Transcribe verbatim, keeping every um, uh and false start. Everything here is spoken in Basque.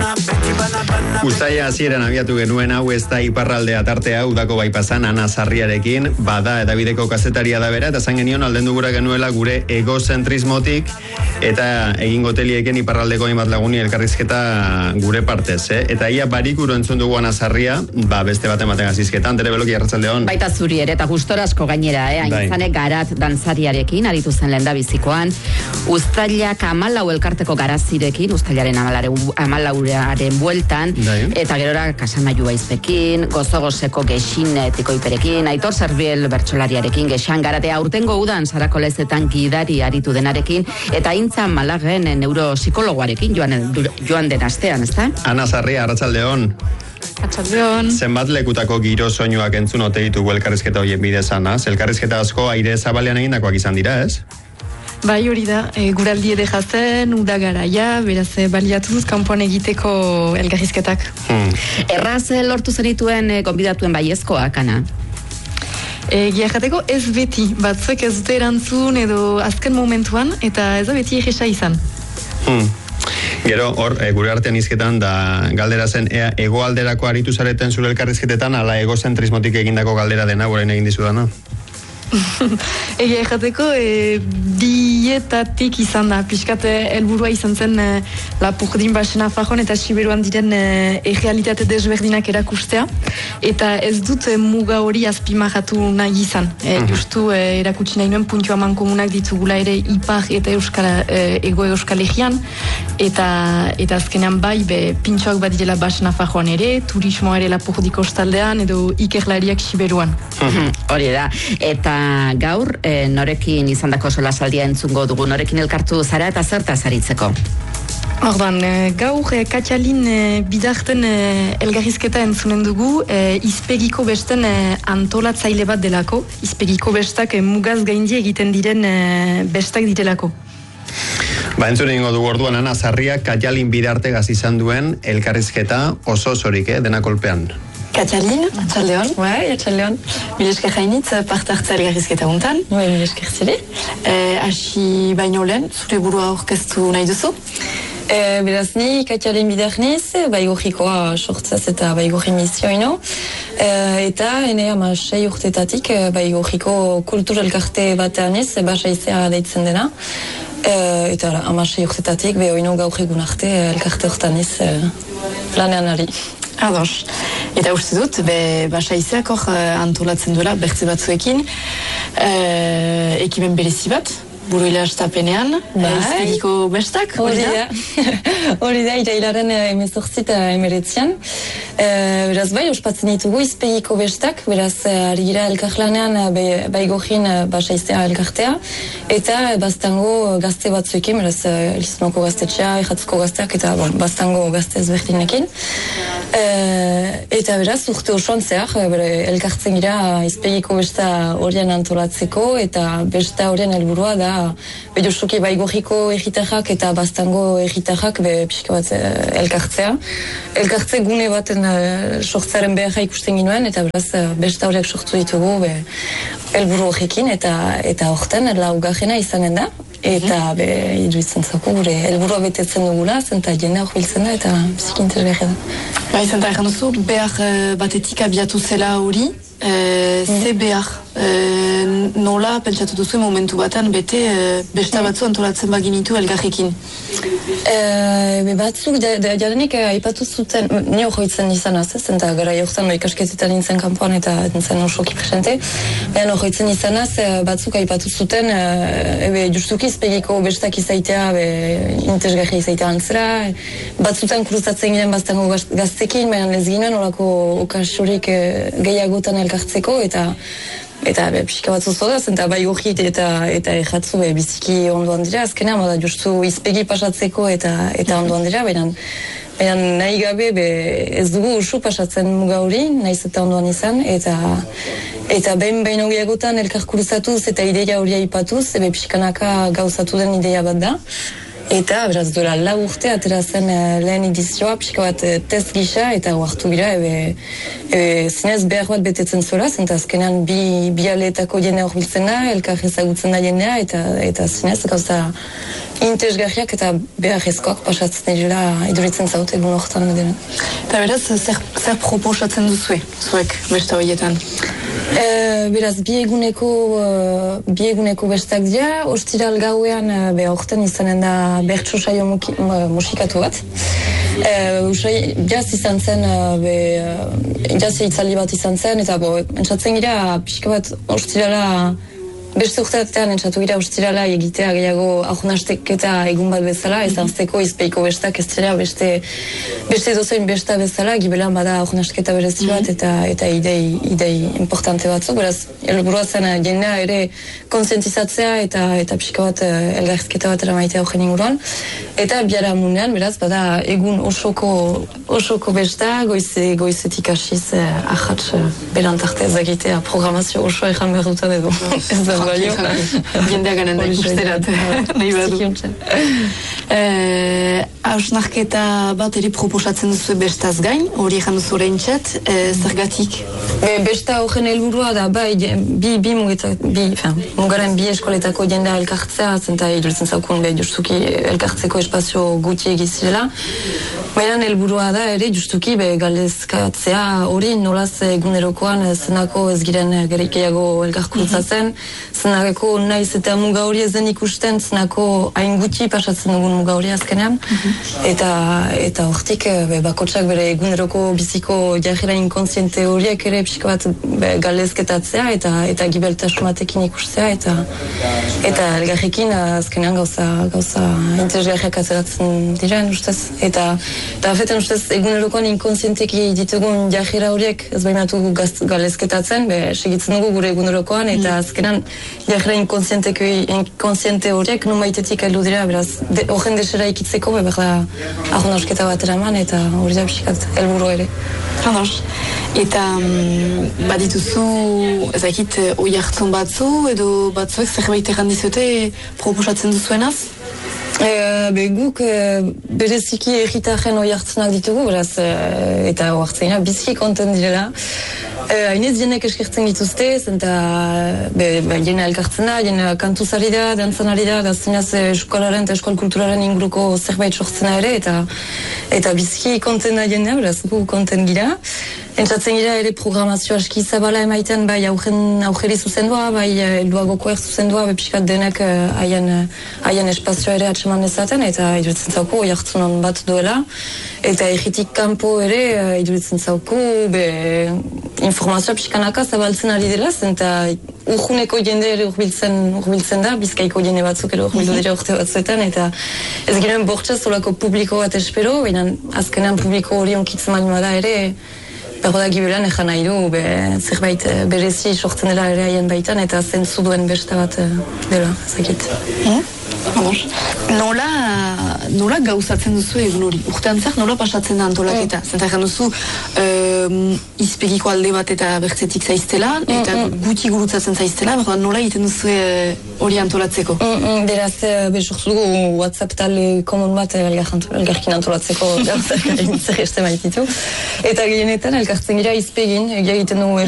Uztaila hasieran abiatu genuen hau ez da iparraldea tartea udako baipasan Ana Sarriarekin, bada edabideko kazetaria da bera, eta zan genion aldendu gura genuela gure egozentrismotik eta egingo telieken iparraldeko hainbat laguni elkarrizketa gure partez, eh? Eta ia barikuro entzun dugu Ana Sarria, ba beste bat ematen azizketan, tere beloki arratsaldeon. Baita zuri ere, eta gustorazko gainera, eh? Aintzanek garat dantzariarekin, aritu zen lehen da bizikoan, Uztailak amalau elkarteko garazirekin, Uztailaren amalaurearen bueltan, Dai. Eta gerora Kasamaiu Baizpekin, Gozogoseko Gexinetiko Iperekin, Aitor Zerbiel bertsolariarekin, Gexan garatea urtengo udan Sarakolezetan gidari aritu denarekin, eta Intza Malagen neuropsikologoarekin joan, joan den astean, ezta? Ana Sarria, arratsaldeon. Arratsaldeon. Zenbat lekutako giro soinuak entzun ote ditugu elkarrizketa horien bidez, Ana? Elkarrizketa asko aire zabalean egindakoak izan dira, ez? Bai, hori da, e, guraldi edeja zen, uda garaia, beraz e, baliatuz kanpoan egiteko elkarrizketak. Hmm. Erraz lortu zenituen e, konbidatuen baiezkoak, Ana? E, Giarrateko ez beti, batzuek ez dute erantzun edo azken momentuan, eta ez da beti egesa izan. Hmm. Gero, hor, e, gure artean izketan, da galdera zen, ea, egoalderako aritu zareten zure elkarrizketetan, ala egozentrismotik egindako galdera dena, gorain egin dizudana? Egia errateko, e, dietatik izan da, pixkate helburua izan zen e, Lapurdin Basena Fajon eta Siberuan diren e, errealitate desberdinak erakustea, eta ez dut e, muga hori azpimahatu nahi izan. E, justu e, erakutsi nahi nuen puntua mankomunak ditugula ere Ipar eta Euskal, e, Ego Euskal Herrian, eta, eta azkenean bai, be, pintxoak bat direla Basena Fajoan ere, turismoa ere Lapurdiko ostaldean, edo ikerlariak Siberuan. Hori da, eta gaur e, norekin izandako solasaldia entzungo dugu, norekin elkartu zara eta zertaz aritzeko? Ordan, e, gaur e, Katxalin e, bidarten e, elgarrizketa entzunen dugu, e, izpegiko besten e, antolatzaile bat delako, izpegiko bestak e, mugaz gaindi egiten diren e, bestak direlako. Ba, entzun egingo dugu orduan, Ana Sarria Katxalin bidartegaz izan duen elkarrizketa oso zorik, eh, dena kolpean. Katxalin, atxaldeon. Bai, atxaldeon. Milesker jainitz, parte hartza elgarrizketa untan. Bai, milesker zire. Asi baino lehen, zure burua aurkeztu nahi duzu? E, beraz ni, Katxalin bidarniz, baigorrikoa sortzaz eta baigorri misioino. E, eta ene ama sei urtetatik baigorriko kultur elkarte batean ez, basaizea deitzen dena. E, eta ama sei urtetatik, behoino gaur egun arte elkarte hortan ez lanean ari. Ados. Eta uste dut, be, basaizeak hor antolatzen duela, bertze batzuekin, e, ekimen berezi bat, buruila estapenean, bai. Izpegiko bestak, hori da? Hori da, irailaren emezortzit emeretzian. E, beraz, bai, ospatzen ditugu izpegiko bestak, beraz, ari gira elkarlanean, baigorrin basaizea elkartea, eta baztango gazte batzuekin, beraz, Elizonoko gaztetxea, Erratzuko gazteak, eta bon, baztango gazte ezberdinekin. E, eta beraz, urte osoan zehar, elkartzen gira izpegiko besta horien antolatzeko, eta besta horien helburua da bedosuki baigorriko erritarrak eta baztango erritarrak be pixka bat elkartzea. Elkartze gune baten uh, sortzaren beharra ikusten ginuen, eta beraz besta horiek sortu ditugu be helburu horrekin, eta eta horten laugarrena izanen da. Eta be, iruditzen zako gure helburua betetzen dugula, zenta jende hor biltzen da, eta biziki interesgarria da. Bai, zenta egan duzu, behar batetik abiatu zela hori, e, mm. ze behar, e, nola pentsatu duzu momentu batan bete e, besta batzu antolatzen baginitu elgarrekin? E, be batzuk, jarenik aipatu zuten, ni horretzen izan az, zenta gara jortan ikasketetan nintzen kanpoan eta nintzen osoki presente, behan horretzen izan az, batzuk aipatu zuten, ebe justuki izpegiko bestak izaitea, interesgarri izaitea antzera, batzutan kruzatzen ginen baztango gaztekin, baina ez ginen olako okasurik gehiagotan elkartzeko, eta eta be, pixka batzu zoda, zenta bai gorrit eta eta erratzu be, biziki ondoan dira, azkenean, bada justu izpegi pasatzeko eta eta ondoan dira, baina Baina nahi gabe be, ez dugu usu pasatzen muga hori, nahiz eta ondoan izan, eta eta behin behin horiagotan elkarkuruzatuz eta ideia hori aipatuz, ebe pixkanaka gauzatu den ideia bat da. Eta, beraz, duela lau urte, atera zen uh, lehen edizioa, pixka bat uh, test gisa, eta huartu gira, ebe, ebe zinez behar bat betetzen zuela, zenta azkenean bi, bi aleetako jende hor biltzen da, elkar ezagutzen da jendea, eta, eta zinez gauza interesgarriak eta beharrezkoak pasatzen direla iduritzen zaute egun horretan mederen. Eta beraz, zer, zer proposatzen duzue, zuek besta horietan? E, beraz, bi eguneko, uh, bi eguneko bestak dira, ostiral gauean uh, be horretan izanen da bertso saio musikatu bat. E, usai, jaz izan zen, uh, be, uh, jaz itzali bat izan zen, eta bo, entzatzen gira, pixka bat ostirala beste urteatean entzatu gira ostirala egitea gehiago ahonasteketa egun bat bezala, ez anzteko izpeiko bestak ez dira beste, beste dozein besta bezala, gibelan bada ahonasteketa berezi bat eta eta idei, idei importante batzuk, beraz, helburua zen jendea ere kontzientizatzea eta eta pixka bat elgarrizketa bat eramaitea horren inguruan, eta biara munean, beraz, bada egun osoko osoko besta, goize, goizetik hasiz eh, ahats berantarte ezagitea programazio oso ejan behar dutan edo. Ez da balio. Jendea ganen da ikusterat. Nahi badu. Hausnarketa bat eri proposatzen duzu bestaz gain, hori ejan duzu horreintxet, zergatik? Be, besta horren helburua da, bai, bi, bi mugetak, bi, fin, mugaren bi eskoletako jendea elkartzea, zenta iduritzen zaukun, be, justuki elkartzeko espazio guti egizirela. Baina helburua da ere justuki be galdezkatzea hori nolaz egunerokoan zenako ez giren gehiago elkarkuntzatzen, zenako naiz eta muga hori ezen ikusten, zenako hain guti pasatzen dugun muga hori azkenean, eta eta hortik be, bakotsak bere eguneroko biziko jarrera inkontziente horiek ere pixka bat galdezketatzea eta eta gibeltasunatekin ikustea eta eta elgarrekin azkenean gauza gauza interesgarriak ateratzen diren ustez, eta eta afetan ustez egunerokoan inkontzienteki ditugun jarrera horiek ez baimatu galezketatzen, be, segitzen dugu gure egunerokoan, eta azkenan jarrera inkontziente horiek numaitetik heldu dira, beraz, horren de, desera ikitzeko, be, berda, ahon ausketa bat eraman, eta hori da pixkat helburu ere. Hanos. Eta um, badituzu, ez dakit, oi hartzun batzu, edo batzuek zerbait egan dizute proposatzen duzuenaz? E, be, guk e, bereziki erritarren oi hartzenak ditugu, beraz, e, eta oartzeina bizki konten direla. Hainez e, jenek eskertzen dituzte, zenta jena elkartzen da, jena kantuz ari da, dantzan ari da, gaztenaz eskolaren eta eskol kulturaren inguruko zerbait sortzena ere, eta eta bizki konten da jena, beraz, gu konten gira. Entzatzen gira ere programazio aski zabala emaiten, bai aurren aurreri zuzendua, bai helduagoko er zuzendua, be pixkat denek haien haien espazioa ere atseman dezaten, eta iduritzen zauku jartzunon bat duela, eta erritik kanpo ere iduritzen zauku, be informazioa pixkanaka zabaltzen ari dela, eta urjuneko jende ere urbiltzen, urbiltzen da, bizkaiko jende batzuk ere urbildu dira urte batzuetan, eta ez ginen bortxaz olako publiko bat espero, baina azkenean publiko hori onkitzen malima da ere, Berro da gibelan ejan nahi du, be, zerbait berezi sortzen dela ere haien baitan, eta zentzu duen besta bat dela, ezakit. Eh? Nola, nola gauzatzen duzu egun hori? Urtean zer, nola pasatzen da antolaketa? Mm. Zenta egan duzu, um, izpegiko alde bat eta bertzetik zaiztela, eta mm, mm. guti gurutzatzen zaiztela, berro nola egiten duzu hori antolatzeko? Mm, mm, beraz, besortzu dugu WhatsApp tale komon bat elgarkin antolatzeko gauzak zer este maititu. Eta gehienetan elkartzen gira izpegin, egiten dugu